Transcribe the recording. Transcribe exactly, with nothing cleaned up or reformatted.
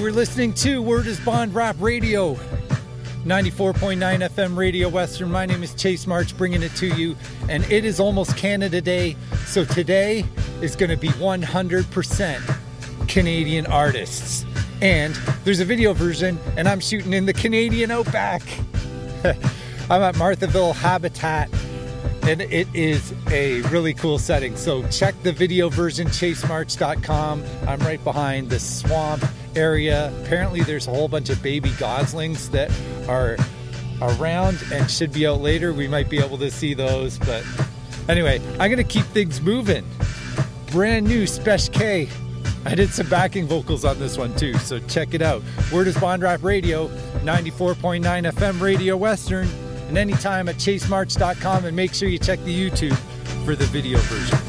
we're listening to Word is Bond Rap Radio, ninety-four point nine F M Radio Western. My name is Chase March, bringing it to you, and it is almost Canada Day, so today is going to be one hundred percent Canadian artists. And there's a video version, and I'm shooting in the Canadian Outback. I'm at Marthaville Habitat, and it is a really cool setting. So check the video version, chase march dot com. I'm right behind the swamp area. Apparently there's a whole bunch of baby goslings that are around and should be out later. We might be able to see those, but anyway, I'm going to keep things moving. Brand new Spesh K. I did some backing vocals on this one too, so check it out. Word is Bond Rap Radio, ninety-four point nine F M Radio Western, and anytime at chase march dot com, and make sure you check the YouTube for the video version.